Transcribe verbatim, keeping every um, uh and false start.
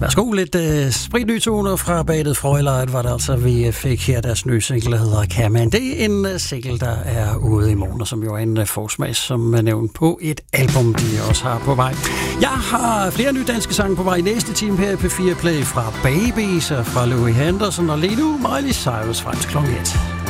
Værsgo, lidt uh, spritny toner fra Badet Frøjlejt, var det altså, vi fik her deres nye single, der hedder Kaman. Det er en uh, single, der er ude i morgen, og som jo er en uh, forsmag, som er nævnt på et album, de også har på vej. Jeg har flere nye danske sange på vej i næste time her i P fire Play fra Babies og fra Louis Henderson, og lige nu Miley Cyrus frem til klokken et.